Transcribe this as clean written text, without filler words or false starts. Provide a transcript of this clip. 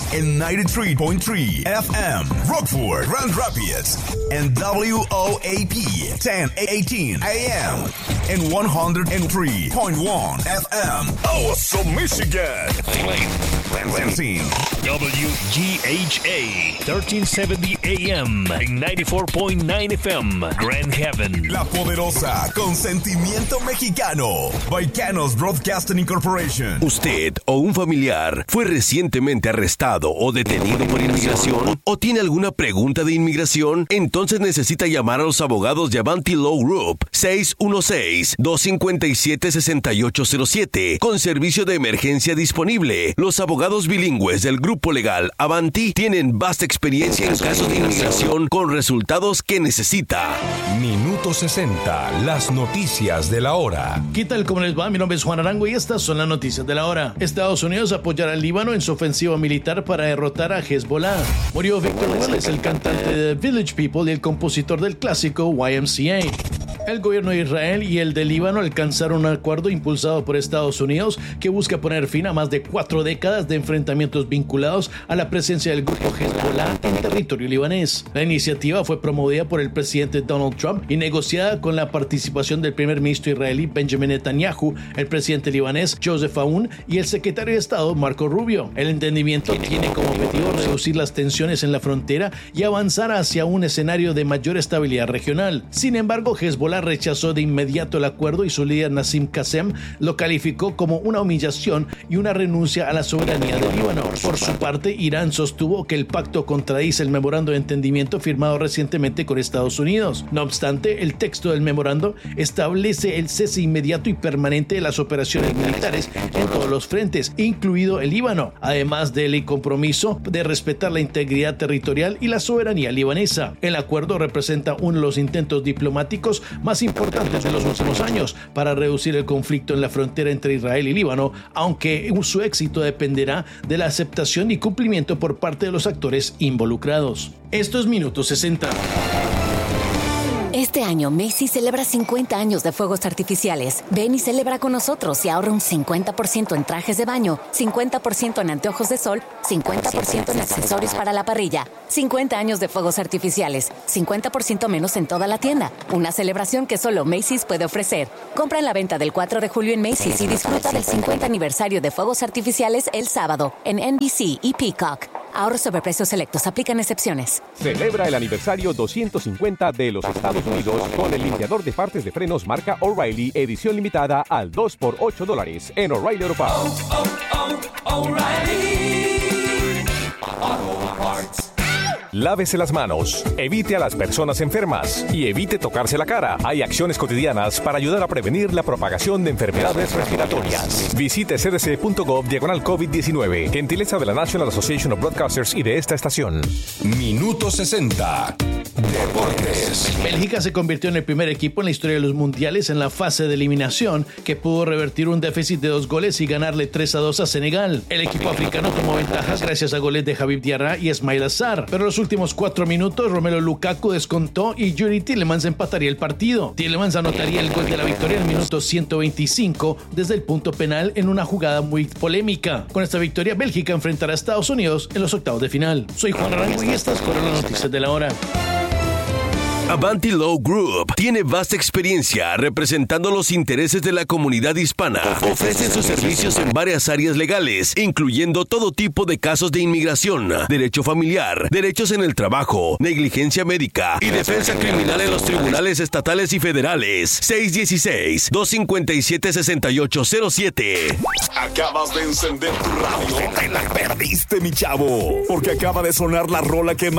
en 93.3 FM, Rockford, Grand Rapids, and WOAP 1018 AM, and 103.1 FM, Awesome, Michigan. Lansing, WGHA 1370 AM, en 94.9 FM, Grand Haven. La Poderosa, con sentimiento mexicano. Baicanos Broadcasting Incorporation. ¿Usted o un familiar fue recientemente arrestado o detenido por inmigración? ¿O tiene alguna pregunta de inmigración? Entonces necesita llamar a los abogados de Avanti Law Group 616-257-6807 con servicio de emergencia disponible. Los abogados bilingües del grupo legal Avanti tienen vasta experiencia en casos de inmigración con resultados que necesita. Minuto 60, las noticias de la hora. ¿Qué tal? ¿Cómo les va? Mi nombre es Juan Arango y estas son las noticias de la hora. Estados Unidos apoyará al Líbano en su ofensiva militar para derrotar a Hezbollah. Murió Victor Wallace, el cantante de The Village People y el compositor del clásico YMCA. El gobierno de Israel y el de Líbano alcanzaron un acuerdo impulsado por Estados Unidos que busca poner fin a más de 4 décadas de enfrentamientos vinculados a la presencia del grupo Hezbollah en territorio libanés. La iniciativa fue promovida por el presidente Donald Trump y negociada con la participación del primer ministro israelí Benjamin Netanyahu, el presidente libanés Joseph Aoun y el secretario de Estado Marco Rubio. El entendimiento tiene como objetivo reducir las tensiones en la frontera y avanzar hacia un escenario de mayor estabilidad regional. Sin embargo, Hezbollah rechazó de inmediato el acuerdo y su líder Nassim Qasem lo calificó como una humillación y una renuncia a la soberanía del Líbano. Por su parte, Irán sostuvo que el pacto contradice el memorando de entendimiento firmado recientemente con Estados Unidos. No obstante, el texto del memorando establece el cese inmediato y permanente de las operaciones militares en todos los frentes, incluido el Líbano, además del compromiso de respetar la integridad territorial y la soberanía libanesa. El acuerdo representa uno de los intentos diplomáticos más importantes de los últimos años para reducir el conflicto en la frontera entre Israel y Líbano, aunque su éxito dependerá de la aceptación y cumplimiento por parte de los actores involucrados. Esto es Minuto 60. Este año Macy's celebra 50 años de fuegos artificiales. Ven y celebra con nosotros y ahorra un 50% en trajes de baño, 50% en anteojos de sol, 50% en accesorios para la parrilla. 50 años de fuegos artificiales, 50% menos en toda la tienda. Una celebración que solo Macy's puede ofrecer. Compra en la venta del 4 de julio en Macy's y disfruta del 50 aniversario de fuegos artificiales el sábado en NBC y Peacock. Ahorros sobre precios selectos. Aplican excepciones. Celebra el aniversario 250 de los Estados Unidos con el limpiador de partes de frenos marca O'Reilly, edición limitada al 2 por $8 en O'Reilly Auto Parts. O'Reilly Auto Parts. Lávese las manos, evite a las personas enfermas y evite tocarse la cara. Hay acciones cotidianas para ayudar a prevenir la propagación de enfermedades respiratorias. Visite cdc.gov/COVID-19. Gentileza de la National Association of Broadcasters y de esta estación. Minuto 60. Deportes. Bélgica se convirtió en el primer equipo en la historia de los mundiales en la fase de eliminación que pudo revertir un déficit de 2 goles y ganarle 3-2 a Senegal. El equipo africano tomó ventajas gracias a goles de Habib Diarra y Ismail Assar, pero en los últimos 4 minutos Romelu Lukaku descontó y Yuri Tielemans empataría el partido. Tielemans anotaría el gol de la victoria en el minuto 125 desde el punto penal en una jugada muy polémica. Con esta victoria, Bélgica enfrentará a Estados Unidos en los octavos de final. Soy Juan Arango y estas fueron las noticias de la hora. Avanti Law Group tiene vasta experiencia representando los intereses de la comunidad hispana. Ofrecen sus servicios en varias áreas legales, incluyendo todo tipo de casos de inmigración, derecho familiar, derechos en el trabajo, negligencia médica y defensa criminal en los tribunales estatales y federales. 616-257-6807. Acabas de encender tu radio. Te la perdiste, mi chavo, porque acaba de sonar la rola que